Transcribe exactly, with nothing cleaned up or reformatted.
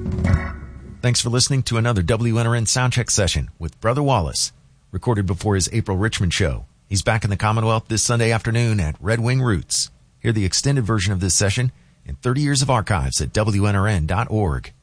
Thanks for listening to another W N R N Soundcheck session with Brother Wallace, recorded before his April Richmond show. He's back in the Commonwealth this Sunday afternoon at Red Wing Roots. Hear the extended version of this session and thirty years of archives at W N R N dot org.